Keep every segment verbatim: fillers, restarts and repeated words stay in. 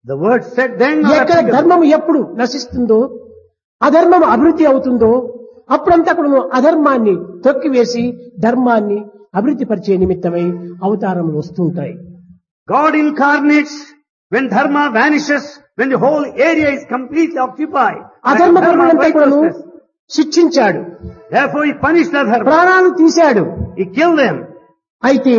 The word said then or ఎక్కడ applicable? ధర్మం ఎప్పుడు నశిస్తుందో అధర్మం అభివృద్ధి అవుతుందో అప్పుడంతా కూడా అధర్మాన్ని తొక్కివేసి ధర్మాన్ని అభివృద్ధి పరిచే నిమిత్తమై అవతారములు వస్తుంటాయి. God incarnates when dharma vanishes, when the whole area is completely occupied. by అధర్మ dharma పరులంతా కూడాను righteousness. శిక్షించాడు, Therefore he punished the dharma. ప్రాణాలు తీశాడు. He killed them. అయితే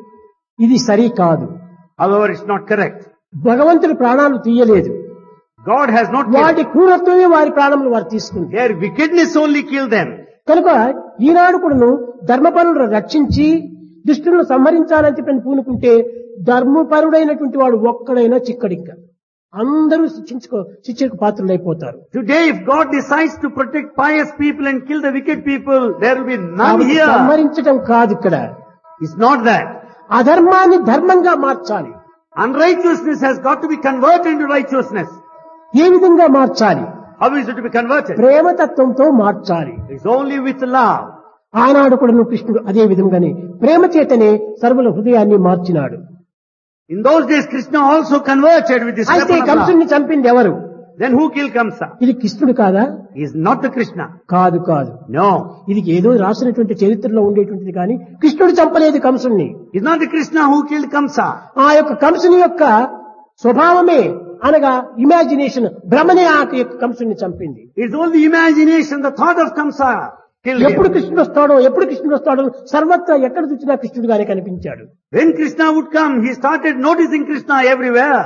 ఇది సరి కాదు. However, it's not correct. భగవంతుడు ప్రాణాలు తీయలేదు. God has not వాటి killed. క్రూరత్వమే వారి ప్రాణములు వారు తీసుకుంది. Their wickedness only killed them. కనుక ఈనాడు కూడాను ధర్మపరులను రక్షించి దుష్టులను సంహరించాలని చెప్పని పూనుకుంటే ధర్మపరుడైనటువంటి వాడు ఒక్కడైనా చిక్కడిక్క అందరూ శిక్షించుకో శిక్షకు పాత్రులైపోతారు. Today, if God decides to protect pious people and kill the wicked people, there will be none కాబట్టి here. సంహరించడం కాదు ఇక్కడ, It's not that. అధర్మాన్ని ధర్మంగా మార్చాలి. Unrighteousness has got to be converted into righteousness. ఏ విధంగా మార్చాలి? How is it to be converted? ప్రేమతత్వంతో మార్చాలి. It's only with love. ఆనాడు కూడా కృష్ణుడు అదే విధంగానే ప్రేమ చేతనే సర్వుల హృదయాన్ని మార్చినాడు. In those days, Krishna also converted with this అయితే weapon of love. కంసుని చంపింది ఎవరు? Then who killed Kamsa? ఇది కృష్ణుడు కాదా? He is not the Krishna. కాదు కాదు, No. ఇది ఏదో రాసినటువంటి చరిత్రలో ఉండేటువంటిది కానీ కృష్ణుడు చంపలేదు కంసుని. It's not the Krishna who killed Kamsa. ఆ యొక్క కంసుని యొక్క స్వభావమే అనగా ఇమాజినేషన్ భ్రమనే ఆ యొక్క కంసుని చంపింది. It's only imagination, the thought of Kamsa killed ఎప్పుడు him. కృష్ణుడు వస్తాడో ఎప్పుడు కృష్ణుడు వస్తాడో సర్వత్రా ఎక్కడ చూసినా కృష్ణుడుగానే కనిపించాడు. When Krishna would come, he started noticing Krishna everywhere.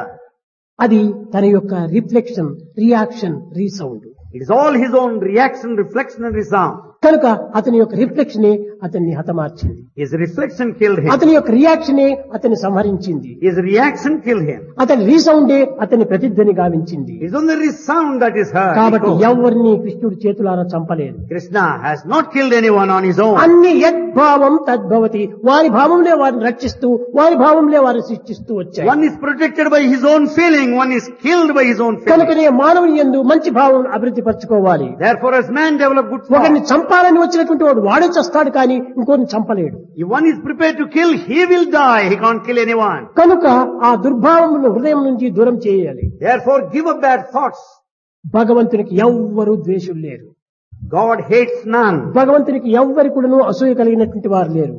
అది తన యొక్క reflection, reaction, resound. It is all his own reaction, reflection and resound. కనుక అతని యొక్క రిఫ్లెక్షనే అతన్ని హతమార్చింది. His reflection killed him. అతని యొక్క రియాక్షనే అతన్ని సంహరించింది. His reaction killed him. అతని రీసౌండే అతని ప్రతిధ్వని గావించింది. It is only the resound that is heard. కాబట్టి Echo. ఎవరిని కృష్ణుడు చేతులారా చంపలేదు. Krishna has not killed anyone on his own. అన్ని యద్భావం తద్భవతి, వారి భావంలో వారిని రక్షిస్తూ వారి భావంలో వారిని సృష్టిస్తూ వచ్చాయి. One is protected by his own feeling, one is killed by his own feeling. కనుకనే మానవుని యందు మంచి భావం అభివృద్ధి పరచుకోవాలి. Therefore, as man develop good ఒకరిని thoughts, చంపాలని వచ్చినటువంటి వాడు వాడే చస్తాడు కానీ ఇంకోరిని చంపలేడు. if one is prepared to kill, he will die. He can't kill anyone. కనుక ఆ దుర్భావమును హృదయం నుంచి దూరం చేయాలి. Therefore, give up bad thoughts. భగవంతునికి ఎవ్వరూ ద్వేషులు లేరు. God hates none. భగవంతునికి ఎవ్వరి కూడాను అసూయ కలిగినటువంటి వారు లేరు.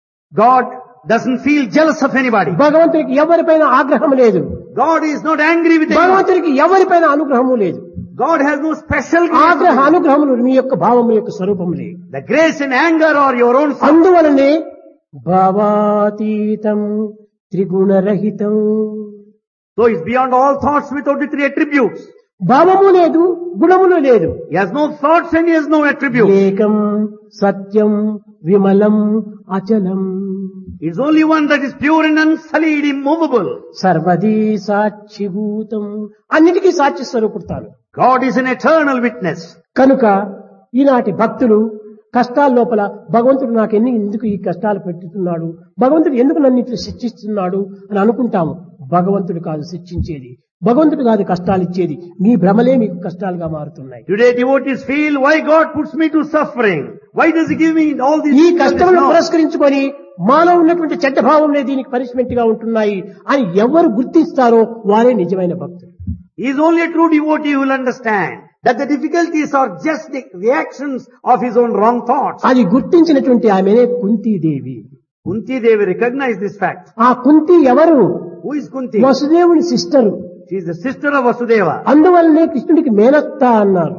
God doesn't feel jealous of anybody. భగవంతునికి ఎవరిపైన ఆగ్రహం లేదు. God is not angry with anyone. భగవంతునికి ఎవరిపైన అనుగ్రహము లేదు. God has no special ఆగ్రహ grace. అనుగ్రహములు మీ యొక్క భావము యొక్క స్వరూపములే. The grace and anger are your own self. అందువలనే భావాతీతం త్రిగుణరహితం. So it's beyond all thoughts without the three attributes. భావము లేదు, గుణములు లేదు. He has no thoughts and he has no attributes. ఏకం సత్యం విమలం అచలం It's only one that is pure and unsullied, immovable. సర్వదీ సాక్షిభూతం, అన్నిటికీ సాక్షి స్వరూపుడతాను. God is an eternal witness. కనుక ఈనాటి భక్తులు కష్టాల లోపల భగవంతుడు నాకు ఎన్ని ఎందుకు ఈ కష్టాలు పెట్టుతున్నాడు, భగవంతుడు ఎందుకు నన్ను ఇట్లా శిక్షిస్తున్నాడు అని అనుకుంటాము. భగవంతుడు కాదు శిక్షించేది, భగవంతుడు కాదు కష్టాలు ఇచ్చేది. మీ భ్రమలే మీకు కష్టాలుగా మారుతున్నాయి. Today devotees feel, why God puts me to suffering? Why does he give me all these ఈ difficulties కష్టములను now? పురస్కరించుకొని మాలో ఉన్నటువంటి చెడ్డ భావంలో దీనికి పనిష్మెంట్ గా ఉంటున్నాయి అని ఎవరు గుర్తిస్తారో వారే నిజమైన భక్తులు. He is only a true devotee who will understand that the difficulties are just the reactions of his own wrong thoughts. అది గుర్తించినటువంటి ఆమెనే Kuntidevi. Kunti Devi recognized this fact. ఆ కుంతి ఎవరు? Who is Kunti? వసుదేవుని sister. She is the sister of Vasudeva. అందువల్లనే కృష్ణుడికి మేనత్త అన్నారు.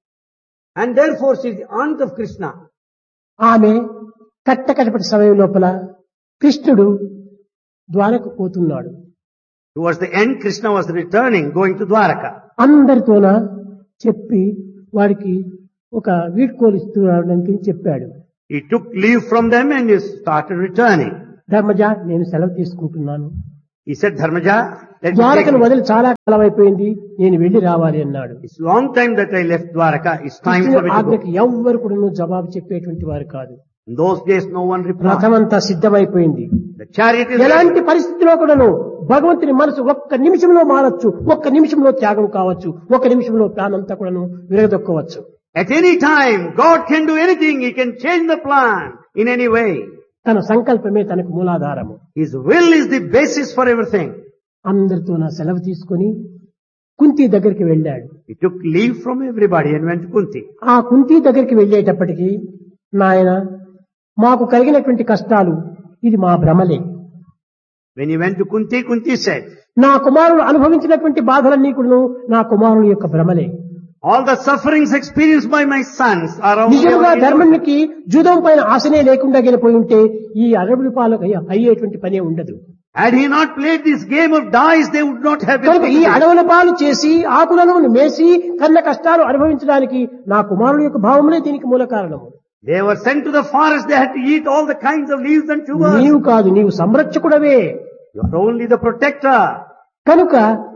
And therefore she is the aunt of Krishna. ఆమె కట్టకటపటి సమయం లోపల కృష్ణుడు ద్వారకు పోతున్నాడు. Towards the end, Krishna was returning, going to Dwaraka. అందరితోన చెప్పి వాడికి ఒక వీడ్కోలు ఇస్తున్నాడని చెప్పాడు. He took leave from them and he started returning. Dharmaja, నేను సెలవు తీసుకుంటున్నాను. He said, Dharmaja, let me take ద్వారకను leave. వదిలి చాలా కాలం అయిపోయింది, నేను వెళ్లి రావాలి అన్నాడు. It's long time that I left Dwaraka. It's time for me to go. ఆజ్ఞకి ఎవ్వరు కూడా జవాబు చెప్పేటువంటి వారు కాదు. In those days, no one replied. రథమంతా సిద్ధమైపోయింది. The chariot is ready. ఎలాంటి పరిస్థితిలో కూడాను భగవంతుని మనసు ఒక్క నిమిషంలో మారచ్చు, ఒక్క నిమిషంలో త్యాగం కావచ్చు, ఒక్క నిమిషంలో ప్రాణంతా కూడాను విరగదొక్కవచ్చు. At any time, God can do anything. He can change the plan in any way. తన సంకల్పమే తనకు మూలాధారము. His will is the basis for everything. అందరితో నా సెలవు తీసుకొని కుంతి దగ్గరికి వెళ్ళాడు. He took leave from everybody and went to Kunti. ఆ కుంతి దగ్గరికి వెళ్ళేటప్పటికి, నాయన మాకు కలిగినటువంటి కష్టాలు ఇది మా భ్రమలే. When he went to Kunti, Kunti said, నా కుమారుడు అనుభవించినటువంటి బాధలన్నీ కూడా నా కుమారుని యొక్క భ్రమలే. all the sufferings experienced by my sons are only నిజంగా illusion. ధర్మానికి జూదం పైన ఆశనే లేకుండా గెలిపోయి ఉంటే ఈ అరవై పాలకు అయ్యేటువంటి పనే ఉండదు. Had he not played this game of dice, they would not have been. కనుక ఈ అడవుల పాలు చేసి ఆకులను మేసి కన్న కష్టాలు అనుభవించడానికి నా కుమారుడు యొక్క భావములే దీనికి మూల కారణము. They were sent to the forest, they had to eat all the kinds of leaves and tubers. నీవు కాదు, నీవు సంరక్షకుడవే. You are only the protector. కనుక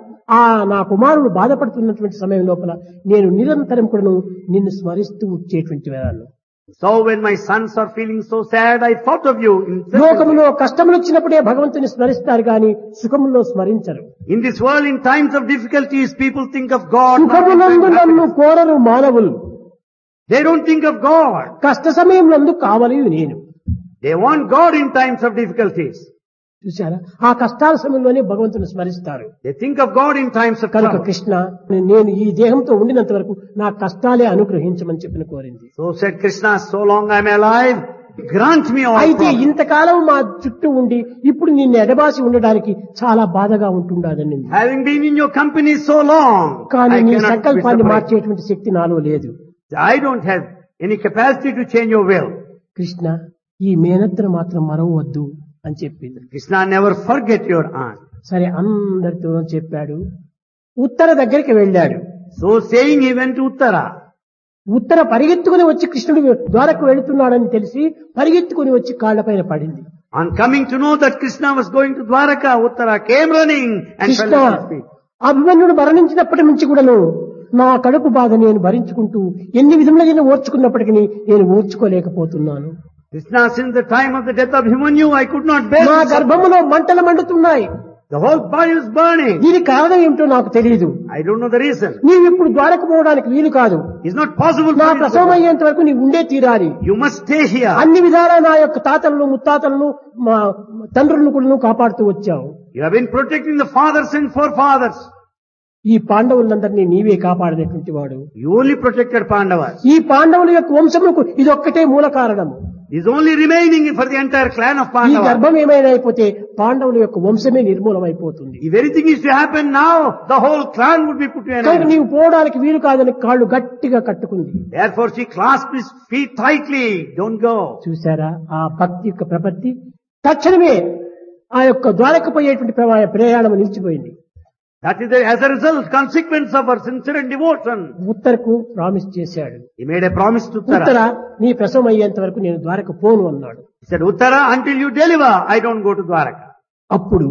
ఆ నా కుమారుడు బాధపడుతున్నటువంటి సమయం లోపల నేను నిరంతరం కూడా నిన్ను స్మరిస్తూ వచ్చేటువంటి వేళలు. So when my sons are feeling so sad, I thought of you. లోకములో కష్టములు వచ్చినప్పుడే భగవంతుని స్మరిస్తారు గాని సుఖములో స్మరించరు. In this world, in times of difficulties, people think of God. not in సుఖమునందు times of నన్ను happiness. కోరరు మానవులు, They don't think of God. కష్ట సమయంలో కావాలి నేను. They want God in times of difficulties. చూశారా, ఆ కష్టాల సమయంలోనే భగవంతుని స్మరిస్తారు. They think of God in times of కనుక trouble. కృష్ణ, నేను ఈ దేహంతో ఉండినంత వరకు నా కష్టాలే అనుగ్రహించమని చెప్పిన కోరింది. So said Krishna, so long I am alive, grant me all అయితే problems. ఇంతకాలం మా చుట్టూ ఉండి ఇప్పుడు నిన్ను ఎడబాసి ఉండడానికి చాలా బాధగా ఉంటుండదని. Having been in your company so long, కానీ I నీ cannot be సంకల్పాన్ని separated. మార్చేటువంటి శక్తి నాలో లేదు. I don't have any capacity to change your will. Krishna, ఈ మేనత్తను మాత్రం మరవద్దు అని చెప్పింది. Krishna, never forget your aunt. సరే అందరితో చెప్పాడు. ఉత్తర దగ్గరికి వెళ్ళాడు. So saying, he went to Uttara. ఉత్తర పరిగెత్తుకుని వచ్చి కృష్ణుడు ద్వారకు వెళుతున్నాడని తెలిసి పరిగెత్తుకుని వచ్చి కాళ్లపైన పడింది. On coming to know that Krishna was going to Dwaraka, Uttara came running and Krishna, fell at his feet. అభిమన్యుడు మరణించినప్పటి నుంచి కూడాను నా కడుపు బాధ నేను భరించుకుంటూ ఎన్ని విధములైన ఓర్చుకున్నప్పటికీ నేను ఓర్చుకోలేకపోతున్నాను. Krishna, since the time of the death of Himanyu, I could not bear నా this. గర్భములో మంటలు మండుతున్నాయి. The whole body was burning. దీని కారణం ఏమిటో నాకు తెలియదు. I don't know the reason. నీవు ఇప్పుడు ద్వారకు పోవడానికి వీలు కాదు. It's not possible నా for you to ప్రసవం go. అయ్యేంత వరకు నీవు ఉండే తీరాలి. You must stay here. అన్ని విధాలా నా యొక్క తాతలను ముత్తాతలను మా తండ్రులను కూడా కాపాడుతూ వచ్చావు. You have been protecting the fathers and forefathers. ఈ పాండవులందరినీ నీవే కాపాడినటువంటి వాడు. You only protected Pandavas. ఈ పాండవుల యొక్క వంశములకు ఇది ఒక్కటే మూల కారణము. Is only remaining for the entire clan of ఈ Pandavas. గర్భం ఏమైనా అయిపోతే పాండవుల యొక్క వంశమే నిర్మూలమైపోతుంది. If anything is to happen now, the whole clan would be put to an కనుక end. నీవు పోవడానికి వీలు కాదని కాళ్ళు గట్టిగా కట్టుకుంది. Therefore she clasped his feet tightly. Don't go. చూసారా ఆ భక్తి యొక్క ప్రపత్తి. తక్షణమే ఆ యొక్క ద్వారకు పోయేటువంటి ప్రవా- ప్రయాణం నిలిచిపోయింది. That is the, as a result, consequence of her sincere devotion. ఉత్తరకు promise చేశాడు. He made a promise to Uttara, Uttara. నీ ప్రసవం అయ్యేంత వరకు నేను ద్వారకు పోను అన్నాడు. He said, Uttara, until you deliver, I don't go to Dwaraka. అప్పుడు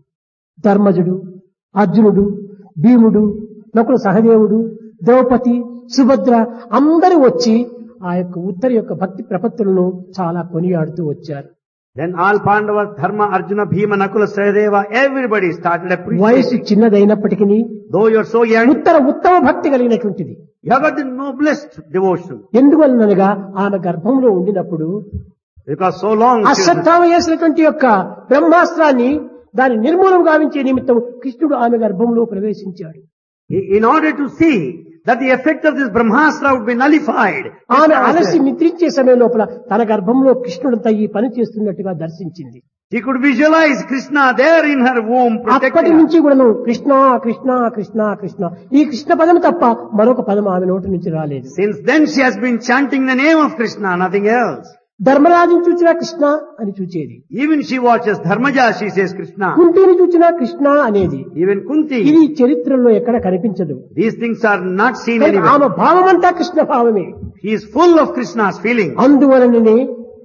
ధర్మజుడు, అర్జునుడు, భీముడు, నకుల సహదేవుడు, ద్రౌపది, సుభద్ర అందరూ వచ్చి ఆ యొక్క ఉత్తర యొక్క భక్తి ప్రపత్తులను చాలా కొనియాడుతూ వచ్చారు. Then all Pandavas, Dharma, Arjuna, Bhima, Nakula, Sahadeva, everybody started appreciating. వయసు చిన్నదైనప్పటికీ Though you are so young, ఉత్తర ఉత్తమ భక్తి కలిగినటువంటిది. you have got the noblest devotion. ఎందువలనగా ఆమె గర్భంలో ఉండినప్పుడు Because so long, she was- Ashwatthama చేసినటువంటి యొక్క బ్రహ్మాస్త్రాన్ని దాని నిర్మూలం గావించే నిమిత్తం కృష్ణుడు ఆమె గర్భంలో ప్రవేశించాడు. in order to see that the effect of this Brahmastra would be nullified, ఆమె అలసి నిద్రించే సమయం లోపల తన గర్భంలో కృష్ణుడంతా ఈ పని చేస్తున్నట్టుగా దర్శించింది. she could visualize Krishna there in her womb అప్పటి protecting her. నుంచి కూడాను కృష్ణ కృష్ణ కృష్ణ కృష్ణ ఈ కృష్ణ పదం తప్ప మరొక పదం ఆమె నోటి నుంచి రాలేదు. Since then she has been chanting the name of Krishna, nothing else. ధర్మరాజుని చూచినా కృష్ణ అని చూచేది. Even she watches Dharmaja, she says Krishna. కుంటిని చూచినా కృష్ణ అనేది. Even Kunti. ఇది చరిత్రలో ఎక్కడ కనిపించదు. These things are not seen కనుక anywhere. ఆమె భావమంతా కృష్ణ భావమే. He is full of Krishna's feeling. అందువలననే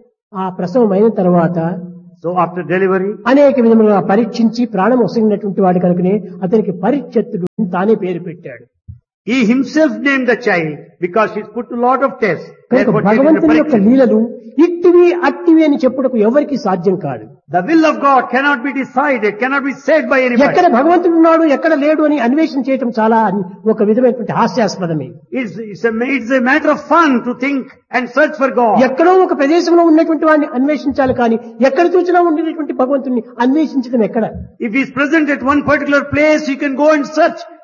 ఆ ప్రసవం అయిన తర్వాత So after delivery, అనేక విధములుగా పరీక్షించి ప్రాణం వసిగినటువంటి వాడి కనుకనే అతనికి పరీక్షత్తుడు తానే పేరు పెట్టాడు. he himself named the child because she's put a lot of tests. కనుక Therefore, taken the భగవంతుని యొక్క pariksha. లీలలు ఇట్టివి అట్టివి అని చెప్పుటకు ఎవరికి సాధ్యం కాదు. The will of God cannot be decided, cannot be said by anybody. ఎక్కడ భగవంతుడు ఉన్నాడు ఎక్కడ లేడు అని అన్వేషణ చేయటం చాలా ఒక విధమైనటువంటి హాస్యాస్పదమే. It's, it's, a, it's a matter of fun to think and search for God. ఎక్కడో ఒక ప్రదేశంలో ఉన్నటువంటి వాడిని అన్వేషించాలి కానీ ఎక్కడ చూసినా ఉండేటువంటి భగవంతుని అన్వేషించడం ఎక్కడ? If he is present at one particular place, you can go and search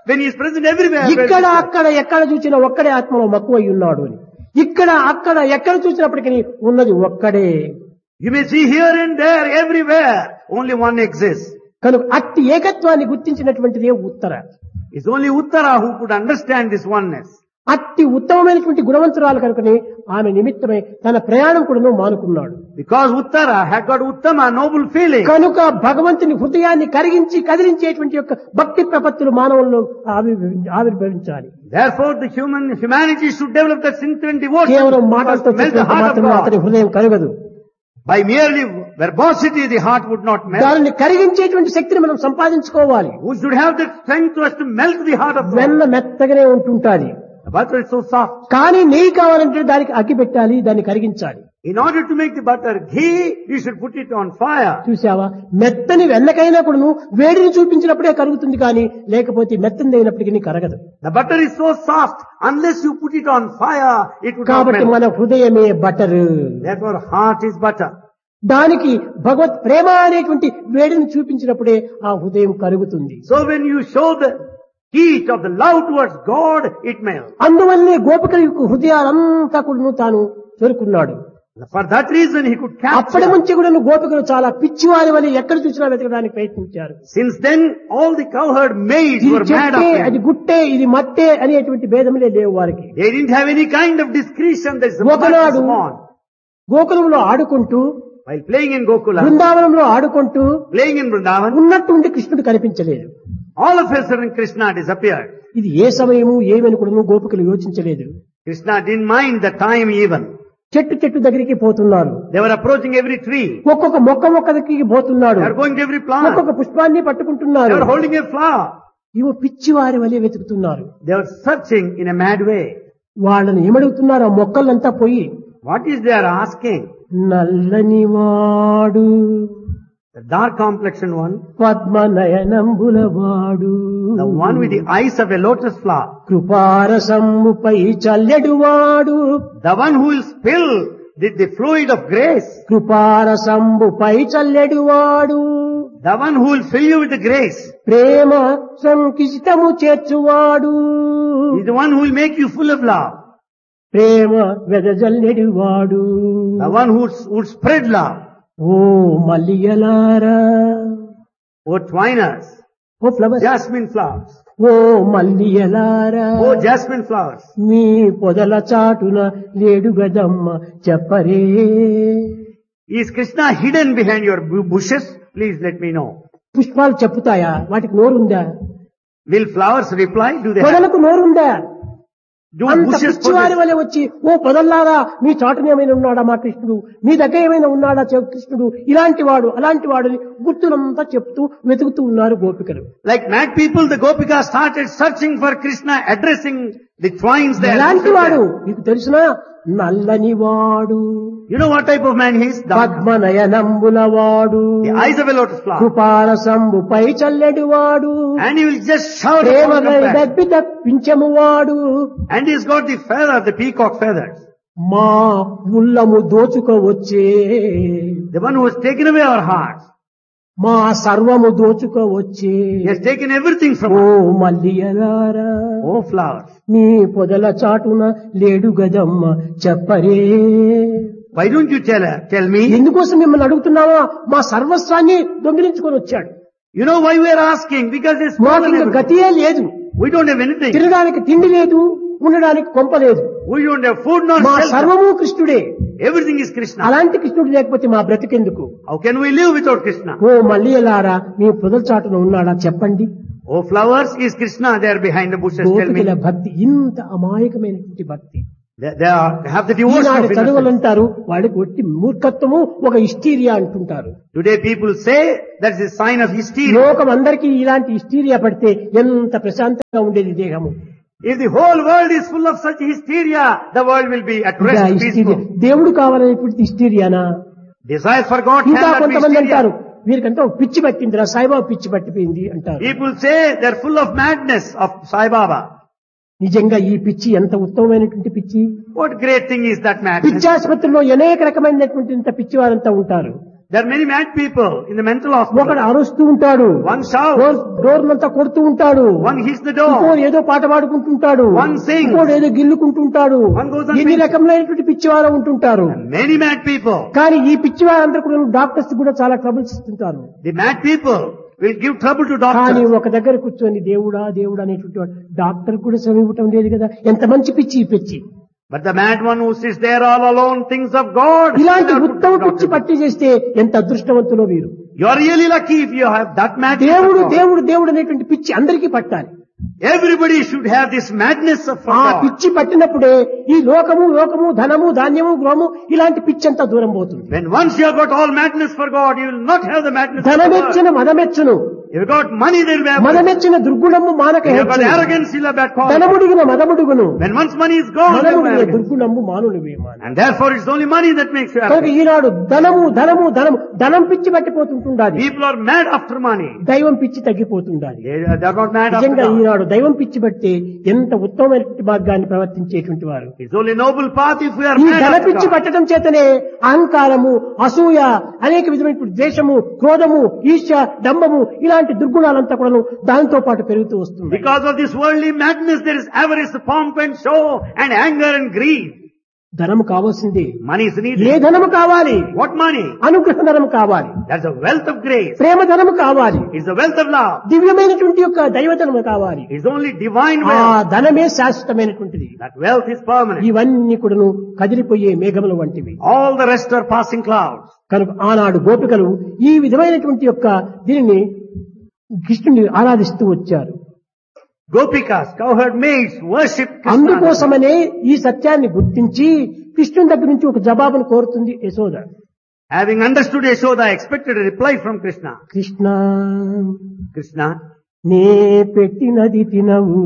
when he is present everywhere. ఇక్కడ అక్కడ ఎక్కడ చూసినా ఒక్కడే ఆత్మలో మక్కువై ఉన్నాడు అని. ఇక్కడ అక్కడ ఎక్కడ చూసినప్పటికీ ఉన్నది ఒక్కడే. You may see here and there, everywhere, only one exists. కనుక అట్టి ఏకత్వాన్ని గుర్తించినటువంటిదే ఉత్తర. It's only Uttara who could understand this oneness. అట్టి ఉత్తమమైనటువంటి గుణవంతురాలు కనుకనే ఆమె నిమిత్తమై తన ప్రయాణం కూడా మానుకున్నాడు. Because Uttara had got Uttama, noble feeling. కనుక భగవంతుని హృదయాన్ని కరిగించి కదిలించేటువంటి యొక్క భక్తి ప్రపత్తులు మానవుల్లో ఆవిర్భవి- ఆవిర్భవించాలి. Therefore the human, humanity should develop that sincere devotion. కేవలం మాటలతో to melt the చెప్పినంత heart of మాత్రమే అతని God. హృదయం కరగదు. By merely verbosity the heart would not melt. దానిని కరిగించేటువంటి శక్తిని మనం సంపాదించుకోవాలి. Who should have the strength to us to melt the heart of God? వెన్న మెత్తగానే ఉంటుంటాది. The butter is so soft. కానీ నెయ్యి కావాలంటే దానికి అగ్గి పెట్టాలి, దాన్ని కరిగించాలి. In order to make the butter ghee, you should put it on fire. చూసావా, మెత్తని వెన్నకైనా కూడా వేడిని చూపించినప్పుడే కరుగుతుంది, కానీ లేకపోతే మెత్తని అయినప్పటికీ కరగదు. The butter is so soft, unless you put it on fire, it would not కాబట్టి melt. మన హృదయమే butter. Therefore heart is butter. దానికి భగవత్ ప్రేమ అనేటువంటి వేడిని చూపించినప్పుడే ఆ హృదయం కరుగుతుంది. So when you show the heat of the love towards God, it melts. అందువల్లనే గోపికల యొక్క హృదయాలంతా కూడా తాను చేరుకున్నాడు. For that reason he could అప్పటి capture. నుంచి కూడా గోపికలు చాలా పిచ్చివారి వల్ల ఎక్కడ చూసినా వెతకడానికి ప్రయత్నించారు. Since then all the cowherd maids ఇది were mad చెట్టే, of అది him. గుట్టే, ఇది మట్టే అనేటువంటి భేదములే లేవు వారికి. They didn't have any kind of discretion. There is a ఒకనాడు small. గోకులంలో ఆడుకుంటూ, While playing in Gokula, బృందావనంలో ఆడుకుంటూ playing in Vrindavan, ఉన్నట్టుండి కృష్ణుడు కనిపించలేదు. all of a sudden Krishna disappeared. ఇది ఏ సమయము ఏమని కూడా గోపికలు యోచించలేదు. Krishna didn't mind the time even. చెట్టు చెట్టు దగ్గరికి పోతున్నారు. They were approaching every tree. ఒక్కొక్క మొక్క మొక్క దగ్గరికి పోతున్నాడు. They were going to every plant. ఒక్కొక్క పుష్పాన్ని They పట్టుకుంటున్నారు. were holding a flower. ఇవో పిచ్చివారి వలె వెతుకుతున్నారు. They were searching in a mad way. వాళ్ళని ఏమడుగుతున్నారు? ఆ మొక్కలంతా పోయి, What is they are asking? నల్లని వాడు, The dark complexioned one, పద్మనయనంబుల వాడు, the one with the eyes of a lotus flower, కృపారసంబుపై చల్లెడువాడు, the one who will spill the, the fluid of grace, కృపారసంబుపై చల్లెడువాడు, the one who will fill you with the grace, Prema సంకిష్టము చేర్చువాడు, is the one who will make you full of love, Prema వెదజల్లెడువాడు. the one who would spread love. Oh మల్లియలారా, Oh twiners, oh flowers, jasmine flowers, oh మల్లియలారా, oh jasmine flowers, మీ పొదల చాటున లేడు గదమ్మ చెప్పరే. is Krishna hidden behind your bu- bushes? Please let me know. పుష్పాలు చెప్పుతాయా? వాటికి నోరుందా? Will flowers reply? Do they have? పొదలకు నోరుందా? Do అంత bushes పిచ్చివారి possess? వలె వచ్చి, ఓ పొదల్లారా, మీ చాటున ఏమైనా ఉన్నాడా మా కృష్ణుడు, మీ దగ్గర ఏమైనా ఉన్నాడా చె- కృష్ణుడు, ఇలాంటి వాడు అలాంటి వాడు అని గుర్తులంతా చెప్తూ వెతుకుతూ ఉన్నారు గోపికలు. Like mad people, the Gopika started searching for Krishna, addressing the twines there. ఎలాంటి వాడు మీకు తెలిసినా? నల్లని వాడు, You know what type of man he is? The, పద్మనయనంబుల వాడు, the eyes of a lotus flower. కృపారసంబుపై చల్లెడు వాడు, And he will just shout Prema upon compassion. దప్పి తప్పించము వాడు, And he's got the feather, the peacock feathers. మా ఉల్లము దోచుకోవచ్చే, The one who has taken away our hearts. మా సర్వము దోచుకోవచ్చే. He has taken everything from oh us. మల్లియలారా, Oh flowers. మీ పొదల చాటున లేడు గదమ్మ చెప్పరే. Why don't you tell her, tell me? ఎందుకోసం మిమ్మల్ని అడుగుతున్నావా? మా సర్వస్వాన్ని దొంగిలించుకొని వచ్చాడు. You know why we are asking? Because there's మాకు stolen ఇంకా everything. గతియే లేదు. We don't have anything. తినడానికి తిండి లేదు, ఉండడానికి కొంప లేదు. We don't have food nor మా shelter. సర్వము కృష్ణుడే. Everything is Krishna. అలాంటి కృష్ణుడు లేకపోతే మా బ్రతికెందుకు? How can we live without Krishna? ఓ మల్లియలారా, మీ పొదల చాటున ఉన్నాడా చెప్పండి. Oh flowers, is Krishna there behind the bushes? Tell me. గోపికల భక్తి ఇంత అమాయకమైనటువంటి భక్తి. They, they are, they have the devotion Eenadu of చదువులు innocence. అంటారు, వాడికి ఒట్టి మూర్ఖత్వము, ఒక హిస్టీరియా అంటుంటారు. Today people say that's a sign of hysteria. లోకం అందరికీ ఇలాంటి హిస్టీరియా పడితే ఎంత ప్రశాంతంగా ఉండేది దేహము. If the whole world is full of such hysteria, the world will be at ఇంకా rest, హిస్టీరియా, peaceful. దేవుడు కావాలనేటువంటి హిస్టీరియానా? Desire for God ఇంకా cannot be కొంతమంది hysteria. అంటారు, వీరికంటే ఒక పిచ్చి పట్టిందిరా, సాయిబాబా పిచ్చి పట్టిపోయింది అంటారు. People say they're full of madness of Sai Baba. నిజంగా ఈ పిచ్చి ఎంత ఉత్తమమైనటువంటి పిచ్చి. What great thing is that madness? పిచ్చాసుపత్రిలో అనేక రకమైనటువంటి ఇంత పిచ్చి వారంతా ఉంటారు. There are many mad people in the mental ఒకడు hospital. అరుస్తూ ఉంటాడు, One shouts, డోర్ డోర్లంతా కొడుతూ ఉంటాడు, one hits the ఇంకోడు door, ఏదో పాట పాడుకుంటుంటాడు, One sings. ఇంకోడు ఏదో గిల్లుకుంటుంటాడు. One goes on ఎన్ని singing. రకములైనటువంటి పిచ్చివారు ఉంటుంటారు. many mad people. కానీ ఈ పిచ్చివారందరూ కూడా డాక్టర్స్ కూడా చాలా ట్రబుల్స్ ఇస్తుంటారు. The mad people will give trouble to కానీ doctors. ఒక దగ్గర కూర్చొని దేవుడా దేవుడా అనేటువంటి వాడు డాక్టర్ కూడా శ్రమ ఇవ్వటం లేదు కదా. ఎంత మంచి పిచ్చి ఈ పిచ్చి. But the mad one who sits there all alone thinks of God. ఇలాంటి Not to ఉత్తమ doctor. పిచ్చి పట్టి చేస్తే ఎంత అదృష్టవంతులో వీరు. You are really lucky if you have that madness. దేవుడు of God. దేవుడు దేవుడు అనేటువంటి పిచ్చి అందరికీ పట్టాలి. Everybody should have this madness of ఆ God. పిచ్చి పట్టినప్పుడే ఈ లోకము లోకము ధనము ధాన్యము గృహము ఇలాంటి పిచ్చి అంతా దూరం పోతుంది. When once you have got all madness for God, you will not have the madness of God. ధనమెచ్చిన మదమెచ్చును, If you got money, there will be arrogance. మదమెచ్చిన దుర్గుణము మానక If you have got హెచ్చును. arrogance, you'll have bad cause. ధనముడిగిన మదముడుగును, When once money is gone, you have మదముడిగిన arrogance. దుర్గుణము మానునివే మాను. And therefore it's only money that makes you కనుక arrogant. ఈనాడు ధనము ధనము ధనము ధనం పిచ్చి పట్టిపోతుంటుండాలి, People are mad after money. దైవం పిచ్చి తగ్గిపోతుండాలి. They they are not mad after నిజంగా God. ఈనాడు దైవం పిచ్చి బట్టి ఎంత ఉత్తమమైనటువంటి మార్గాన్ని ప్రవర్తించేటువంటి వారు. It's only noble path if we are ఈ mad ధన after పిచ్చి God. పట్టడం చేతనే అహంకారము, అసూయ, అనేక విధమైనటువంటి ద్వేషము, క్రోధము, ఈర్ష్య, డంబము ఇలాంటి దుర్గుణాలంతా కూడా దానితో పాటు పెరుగుతూ వస్తుంది. Because of this worldly madness, there is avarice, pomp and show, and anger and greed. ధనము కావాల్సిందే. Money is A needed. ధనము కావాలి? What money? అనుగ్రహ ధనము కావాలి, That's the wealth of grace. ప్రేమ ధనము కావాలి, It's the wealth of love. దివ్యమైనటువంటి యొక్క దైవధనము కావాలి. It's only divine ఆ wealth. ధనమే శాశ్వతమైనటువంటిది. That wealth is permanent. ఇవన్నీ కూడాను కదిలిపోయే మేఘముల వంటివి. All the rest are passing clouds. కనుక ఆనాడు గోపికలు ఈ విధమైనటువంటి యొక్క దీనిని కృష్ణుని ఆరాధిస్తూ వచ్చారు. Gopikas, cowherd maids, worship Krishna. అందుకోసమనే ఈ సత్యాన్ని గుర్తించి కృష్ణుని దగ్గర నుంచి ఒక జవాబును కోరుతుంది Yashoda. Having understood Yashoda, expected a reply from Krishna. Krishna, Krishna, నే పెట్టినది తినవు,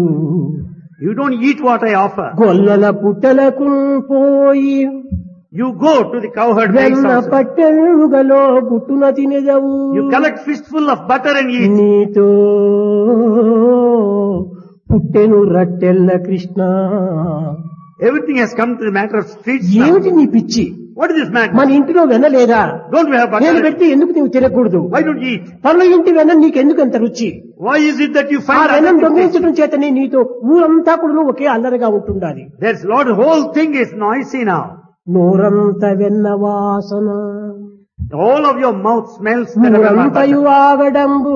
you don't eat what I offer. గొల్లల పుట్టలకు పోయి You go to the cowherd maids వెన్న house. పట్టెలుగలో గుట్టున తినదవు. You collect fistful of butter and eat. నీతో పుట్టెను రట్టెల్ల Krishna. Everything has come to the matter of streets now. ఏమిటి నీ పిచ్చి? What is this madness? మన ఇంటిలో వెన్న లేదా? Don't we have నేను butter? పెట్టి ఎందుకు నువ్వు తినకూడదు? Why don't you eat? పనుల ఇంటి వెన్న నీకెందుకు అంత రుచి? Why is it that you ఆ find వెన్నం other things? దొంగిలించడం చేతనే నీతో ఊరంతా కూడా ఒకే అల్లరిగా ఉంటుండాలి. There's lot, the whole thing is noisy now. నోరంత వెన్న వాసన, All of your mouth smells the butter. ఊరంతయు ఆగడంబు,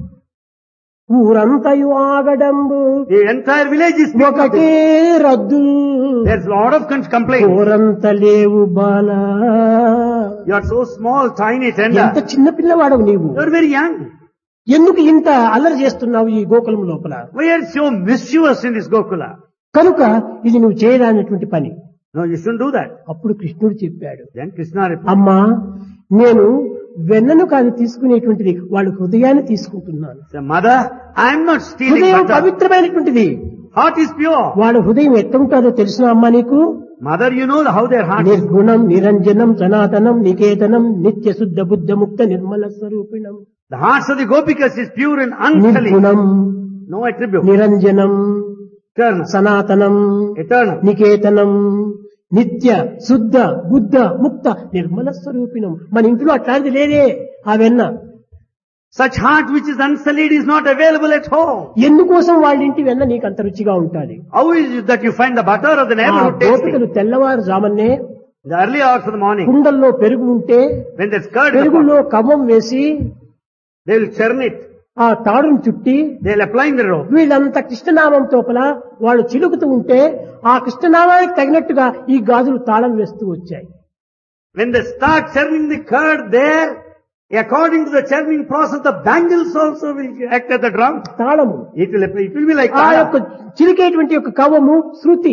ఊరంతయు ఆగడంబు, The entire village is filled with ఒకటే it. రద్దు, There's a lot of con- complaints. ఊరంత లేవు బాల. You are so small, tiny, ఎంత tender. చిన్న పిల్లవాడవు నీవు. You are very young. ఎందుకు ఇంత అల్లరి చేస్తున్నావు ఈ గోకులం లోపల? Why are you so mischievous in this Gokula? కనుక ఇది నువ్వు చేయరానటువంటి పని. No, you shouldn't do that. అప్పుడు కృష్ణుడు చెప్పాడు, Then Krishna replied, అమ్మా నేను వెన్నను కాదు తీసుకునేటువంటిది, వాళ్ళ హృదయాన్ని తీసుకుంటున్నాను. "Say, Mother, I am not stealing హృదయం butter. పవిత్రమైనటువంటిది. Heart is pure. వాళ్ళ హృదయం ఎట్లుంటుందో తెలిసిన అమ్మా నీకు? Mother, you know how their heart is. నిర్గుణం, నిరంజనం, సనాతనం, నికేతనం, నిత్య శుద్ధ బుద్ధ ముక్త Nirmala స్వరూపిణం. The hearts of the Gopikas is pure and unsullied. నిర్గుణం, No attribute. నిరంజనం, Eternal. సనాతనం, Eternal. నికేతనం, నిత్య శుద్ధ బుద్ధ ముక్త నిర్మల స్వరూపిణం. మన ఇంట్లో అట్లాంటిది లేదే ఆ వెన్న. Such heart which is unsullied is not available at home. ఎందుకోసం వాళ్ళ ఇంటి వెన్న నీకు అంత రుచిగా ఉంటుంది? How is it that you find the butter of the ఆ neighborhood tasty? గోపికలు తెల్లవారుజామునే The early hours of the morning, కుండల్లో పెరుగు ఉంటే when there's curd in the పెరుగులో pot, కవ్వం వేసి they will churn it. ఆ తాడును చుట్టి They'll apply in the rope. వీళ్ళంతా కృష్ణనామం తోపల వాళ్ళు చిలుకుతూ ఉంటే ఆ కృష్ణనామానికి తగినట్టుగా ఈ గాజులు తాళం వేస్తూ వచ్చాయి. When they start churning the curd there, according to the churning process, the bangles also will act as the drum. తాళము It will, it will be like ఆ యొక్క that. చిలికేటువంటి యొక్క కవ్వము శృతి.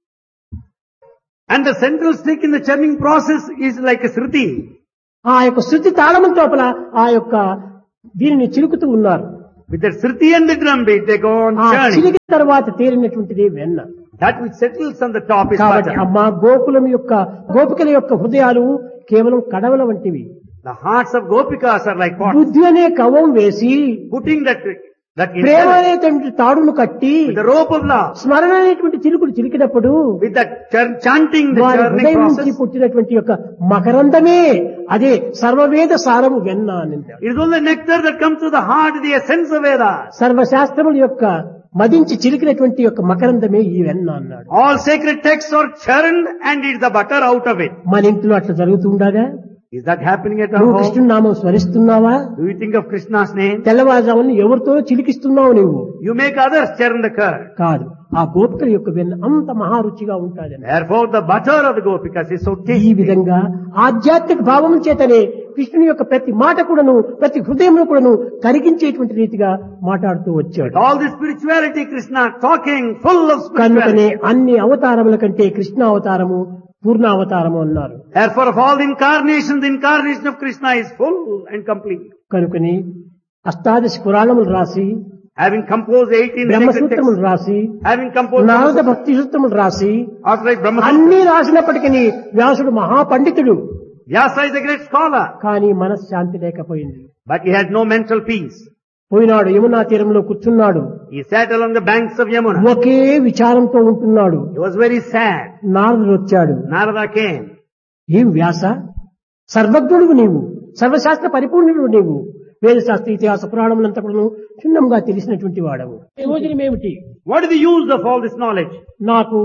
And the central stick in the churning process is like a sruti. ఆ యొక్క శృతి తాళము తోపల ఆ యొక్క దీనిని చిలుకుతూ ఉన్నారు. With the sruti and the drum beat, they go on ఆ churning. చిలికిన తర్వాత తేలినటువంటిది వెన్న. That which settles on the top is కాబట్టి butter. అమ్మా గోకులం యొక్క గోపికల యొక్క హృదయాలు కేవలం కడవల వంటివి. The hearts of Gopikas are like pots. బుద్ధి అనే కవ్వం వేసి Putting that That Prema intelligence, అనేటువంటి తాడును కట్టి with the rope of love, స్మరణ అనేటువంటి చిలుకులు చిలికినప్పుడు with that ch- chanting, the వారి churning హృదయం నుంచి process, పుట్టినటువంటి యొక్క మకరందమే అదే సర్వవేద సారము వెన్న అని. it is only nectar that comes to the heart, the essence of Vedas. సర్వశాస్త్రముల యొక్క మదించి చిలికినటువంటి యొక్క మకరందమే ఈ వెన్న అన్నాడు. All sacred texts are churned and it's the butter out of it. మన ఇంట్లో అట్లా జరుగుతుండగా Is that happening at our నువ్వు home? కృష్ణుని నామం స్మరిస్తున్నావా? Do you think of Krishna's name? తెల్లవారుజామున ఎవరితో చిలికిస్తున్నావు నువ్వు? You make others churn the curd. కాదు, ఆ గోపికల యొక్క వెన్న అంత మహారుచిగా ఉంటాదని. Therefore the butter of the gopikas is so ఈ tasty. విధంగా ఆధ్యాత్మిక భావం చేతనే కృష్ణుని యొక్క ప్రతి మాట కూడాను ప్రతి హృదయంలో కూడాను కరిగించేటువంటి రీతిగా మాట్లాడుతూ వచ్చాడు. All the spirituality, Krishna talking full of కనుకనే spirituality. అన్ని అవతారముల కంటే కృష్ణ అవతారము పూర్ణ అవతారము అన్నారు. Therefore of all the incarnations, the incarnation of Krishna is full and complete. కనుకని అష్టాదశ పురాణములు రాసి Having composed eighteen sacred బ్రహ్మసూత్రములు texts, రాసి having composed నారద భక్తి సూత్రములు రాసి after like Brahma, అన్ని రాసినప్పటికీ వ్యాసుడు మహాపండితుడు, Vyasa is a great scholar, కానీ మనశ్శాంతి లేకపోయింది. but he had no mental peace. పోయినాడు యమునా తీరంలో కూర్చున్నాడు. He sat along the banks of Yamuna. ఒకే విచారంతో ఉంటున్నాడు. He was very sad. నారదుడు వచ్చాడు. Narada came. ఏం వ్యాస, సర్వజ్ఞుడు నీవు, సర్వశాస్త్ర పరిపూర్ణుడు నీవు, వేదశాస్త్ర ఇతిహాస పురాణములంతా కూడా క్షుణ్ణంగా తెలిసినటువంటి వాడవు. ప్రయోజనమేమిటి? What is the use of all this knowledge? నాకు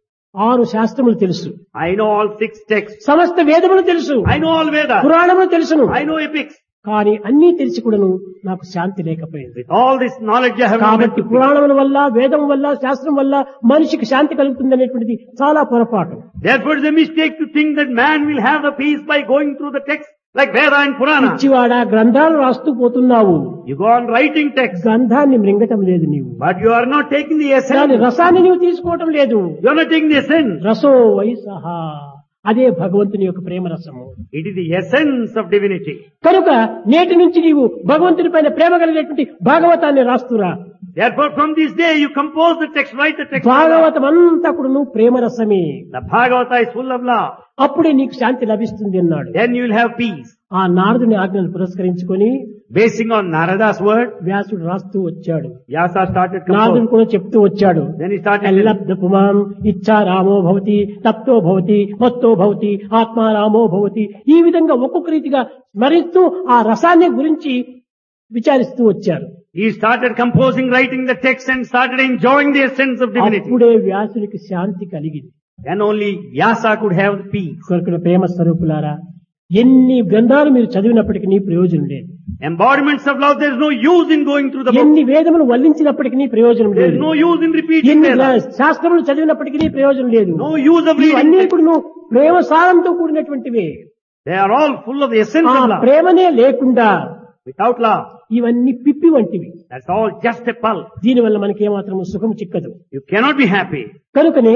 ఆరు శాస్త్రములు తెలుసు, I know all six texts. సమస్త వేదములు తెలుసు, I know all Vedas. పురాణములు తెలుసును, I know epics. కానీ అన్నీ తెలిసి కూడాను నాకు శాంతి లేకపోయింది. With all this knowledge I have no కాబట్టి mental peace. పురాణముల వల్ల వేదం వల్ల శాస్త్రం వల్ల మనిషికి శాంతి కలుగుతుంది అనేటువంటిది చాలా పొరపాటు. Therefore it is a mistake to think that man will have the peace by going through the text like Veda and Purana. పిచ్చివాడా, గ్రంథాలు రాస్తూ పోతున్నావు, You go on writing text, గ్రంథాన్ని మృంగటం లేదు నీవు, but you are not taking the దాని essence. రసాన్ని నీవు తీసుకోవటం లేదు. You are not taking the essence. రసో వైసహ, అదే భగవంతుని యొక్క ప్రేమ రసము. It is the essence of divinity. కనుక నేటి నుంచి నీవు భగవంతుని పైన ప్రేమ కలిగినటువంటి భాగవతాన్ని రాస్తురా. Therefore from this day you compose the text, write the text. Bhagavatam అంతా కూడా నువ్వు ప్రేమ రసమే, The Bhagavata is full of love. అప్పుడే నీకు శాంతి లభిస్తుంది అన్నాడు. Then you will have peace. ఆ నారదుని ఆజ్ఞను పురస్కరించుకొని Basing on Narada's word, వ్యాసుడు రాస్తూ వచ్చాడు. Vyasa started నారదుడు composing. కూడా చెప్తూ వచ్చాడు. Then he started. ఎల్లబ్ధ పుమాం ఇచ్చా రామో భవతి, తప్తో భవతి, మత్తో భవతి, ఆత్మా రామో భవతి. ఈ విధంగా ఒక్కొక్క రీతిగా స్మరిస్తూ ఆ రసాన్ని గురించి విచారిస్తూ వచ్చారు. He started composing, writing the text and started enjoying the essence of divinity. అప్పుడే వ్యాసునికి శాంతి కలిగింది. Then only Vyasa could have the peace. కొరకుల ప్రేమ స్వరూపులారా, ఎన్ని గ్రంథాలు మీరు చదివినప్పటికీ నీ ప్రయోజనం లేదు, Embodiments of love, there is no use in going through the book. ఎన్ని వేదములు వల్లించినప్పటికీ నీ ప్రయోజనం There లేదు, is no use in repeating ఎన్ని Vedas. శాస్త్రములు చదివినప్పటికీ నీ ప్రయోజనం లేదు. No use of reading ఇవన్నీ text. కూడా నువ్వు ప్రేమ సారంతో కూడినటువంటివే. They are all full of the essence ఆ of love. ప్రేమనే లేకుండా Without love, ఇవన్నీ పిప్పి వంటివి. that's all just a pulp. దీనివల్ల మనకి ఏమాత్రం సుఖం చిక్కదు. You cannot be happy. కనుకనే